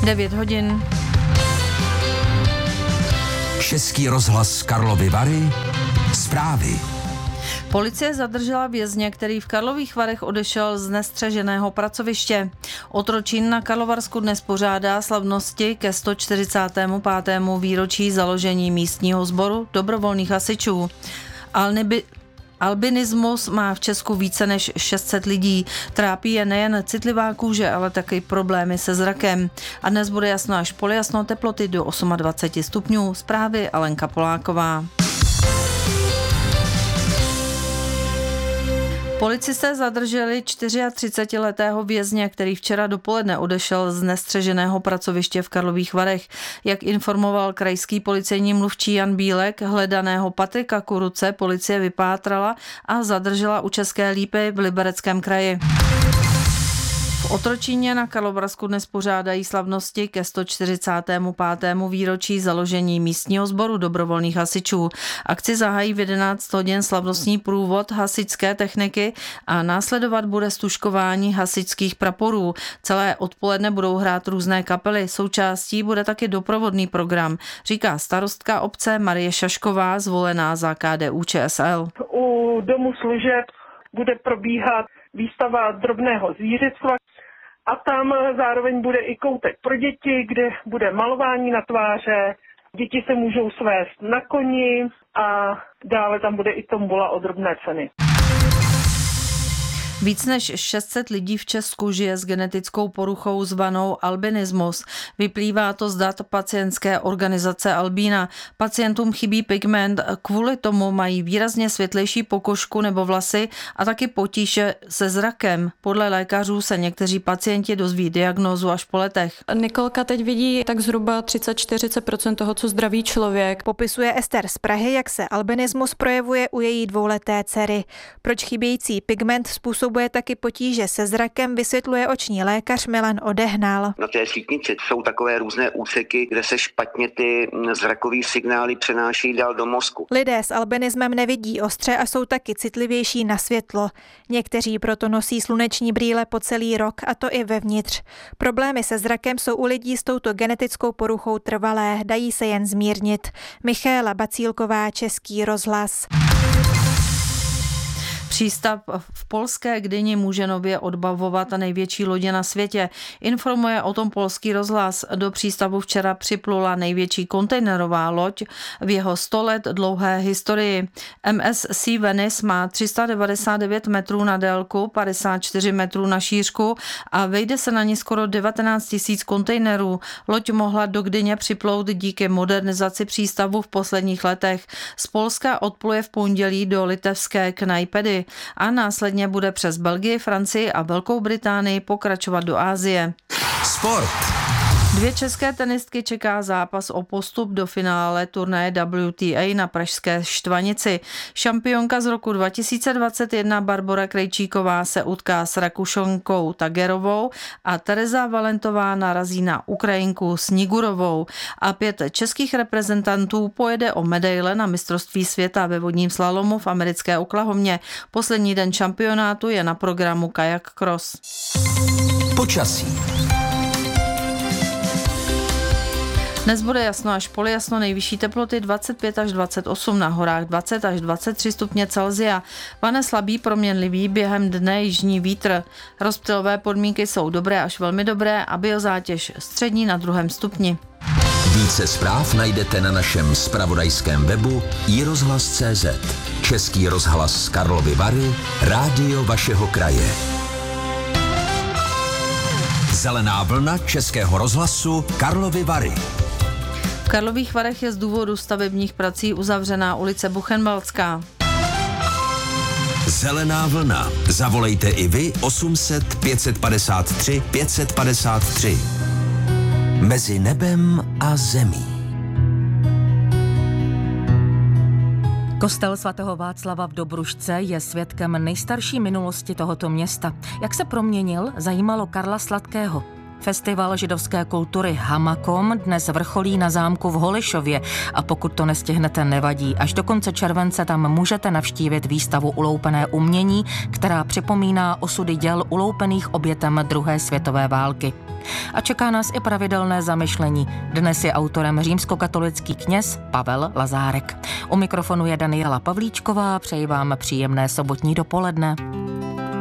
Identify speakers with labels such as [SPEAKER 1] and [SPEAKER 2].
[SPEAKER 1] 9 hodin.
[SPEAKER 2] Český rozhlas Karlovy Vary. Zprávy.
[SPEAKER 1] Policie zadržela vězně, který v Karlových Varech odešel z nestřeženého pracoviště. Otročín na Karlovarsku dnes pořádá slavnosti ke 145. výročí založení místního sboru dobrovolných hasičů. Albinismus má v Česku více než 600 lidí. Trápí je nejen citlivá kůže, ale taky problémy se zrakem. A dnes bude jasno až polojasno, teploty do 28 stupňů. Zprávy Alenka Poláková. Policisté zadrželi 34letého vězně, který včera dopoledne odešel z nestřeženého pracoviště v Karlových Varech. Jak informoval krajský policejní mluvčí Jan Bílek, hledaného Patrika Kuruce policie vypátrala a zadržela u České Lípy v Libereckém kraji. V Otročíně na Karlovarsku dnes pořádají slavnosti ke 145. výročí založení místního sboru dobrovolných hasičů. Akci zahájí v 11 hodin slavnostní průvod hasičské techniky a následovat bude stužkování hasičských praporů. Celé odpoledne budou hrát různé kapely. Součástí bude taky doprovodný program, říká starostka obce Marie Šašková, zvolená za KDU-ČSL.
[SPEAKER 3] U domu služeb bude probíhat výstava drobného zvířectva a tam zároveň bude i koutek pro děti, kde bude malování na tváře. Děti se můžou svést na koni a dále tam bude i tombola o drobné ceny.
[SPEAKER 1] Víc než 600 lidí v Česku žije s genetickou poruchou zvanou albinismus. Vyplývá to z dat pacientské organizace Albína. Pacientům chybí pigment, kvůli tomu mají výrazně světlejší pokožku nebo vlasy a taky potíže se zrakem. Podle lékařů se někteří pacienti dozví diagnózu až po letech.
[SPEAKER 4] Nikolka teď vidí tak zhruba 30-40% toho, co zdraví člověk.
[SPEAKER 5] Popisuje Ester z Prahy, jak se albinismus projevuje u její dvouleté dcery. Proč chybějící pigment způsobuje taky potíže se zrakem, vysvětluje oční lékař Milan Odehnal.
[SPEAKER 6] Na té sítnici jsou takové různé úseky, kde se špatně ty zrakové signály přenáší dál do mozku.
[SPEAKER 5] Lidé s albinismem nevidí ostře a jsou taky citlivější na světlo. Někteří proto nosí sluneční brýle po celý rok, a to i vevnitř. Problémy se zrakem jsou u lidí s touto genetickou poruchou trvalé, dají se jen zmírnit. Michaela Bacílková, Český rozhlas.
[SPEAKER 1] Přístav v polské Gdyni může nově odbavovat největší lodě na světě. Informuje o tom Polský rozhlas. Do přístavu včera připlula největší kontejnerová loď v jeho 100 let dlouhé historii. MSC Venice má 399 metrů na délku, 54 metrů na šířku a vejde se na ní skoro 19 000 kontejnerů. Loď mohla do Gdyně připlout díky modernizaci přístavu v posledních letech. Z Polska odpluje v pondělí do litevské Klaipėdy a následně bude přes Belgii, Francii a Velkou Británii pokračovat do Asie.
[SPEAKER 2] Sport.
[SPEAKER 1] 2 české tenistky čeká zápas o postup do finále turnaje WTA na pražské Štvanici. Šampionka z roku 2021 Barbora Krejčíková se utká s Rakušankou Tagerovou a Tereza Valentová narazí na Ukrajinku Snigurovou. A 5 českých reprezentantů pojede o medaile na mistrovství světa ve vodním slalomu v americké Oklahomě. Poslední den šampionátu je na programu kajak cross.
[SPEAKER 2] Počasí.
[SPEAKER 1] Dnes bude jasno až polojasno, nejvyšší teploty 25 až 28, na horách 20 až 23 stupně Celsia. Vane slabý proměnlivý, během dne jižní vítr. Rozptylové podmínky jsou dobré až velmi dobré a biozátěž střední na 2. stupni.
[SPEAKER 2] Více zpráv najdete na našem zpravodajském webu iRozhlas.cz. Český rozhlas Karlovy Vary, rádio vašeho kraje. Zelená vlna Českého rozhlasu Karlovy Vary.
[SPEAKER 1] V Karlových Varech je z důvodu stavebních prací uzavřená ulice Buchenwaldská.
[SPEAKER 2] Zelená vlna. Zavolejte i vy 800 553 553. Mezi nebem a zemí.
[SPEAKER 7] Kostel svatého Václava v Dobrušce je svědkem nejstarší minulosti tohoto města. Jak se proměnil, zajímalo Karla Sladkého. Festival židovské kultury Hamakom dnes vrcholí na zámku v Holišově a pokud to nestihnete, nevadí. Až do konce července tam můžete navštívit výstavu Uloupené umění, která připomíná osudy děl uloupených obětem druhé světové války. A čeká nás i pravidelné zamyšlení. Dnes je autorem římskokatolický kněz Pavel Lazárek. U mikrofonu je Daniela Pavlíčková, přeji vám příjemné sobotní dopoledne.